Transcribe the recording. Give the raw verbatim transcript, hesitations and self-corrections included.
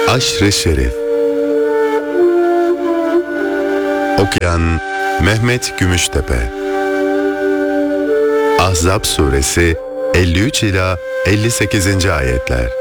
Aşr-ı Şerif. Okuyan Mehmet Gümüştepe. Ahzab suresi elli üç ila elli sekizinci ayetler.